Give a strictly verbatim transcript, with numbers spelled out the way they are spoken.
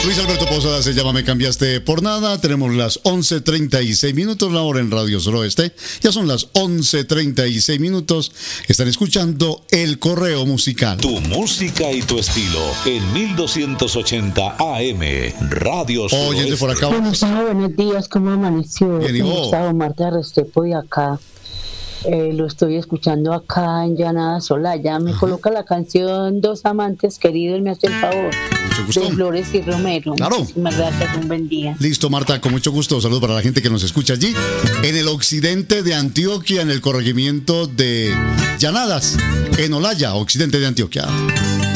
Luis Alberto Posada se llama Me Cambiaste por Nada. Tenemos las once treinta y seis minutos, la hora en Radio Suroeste. Ya son las once treinta y seis minutos. Están escuchando El Correo Musical. Tu música y tu estilo en mil doscientos ochenta A M Radio Suroeste. Oye, por acá. Buenos, buenos días, ¿cómo amaneció? Bien, ¿y vos? ¿Cómo está Marta Restrepo de acá? Eh, lo estoy escuchando acá en Llanada Solaya. Me Ajá. coloca la canción Dos Amantes Queridos, me hace el favor. Mucho gusto. De Flores y Romero. Claro. Muchísimas gracias, un buen día. Listo, Marta, con mucho gusto. Saludos para la gente que nos escucha allí, en el occidente de Antioquia, en el corregimiento de Llanadas, en Olaya, occidente de Antioquia.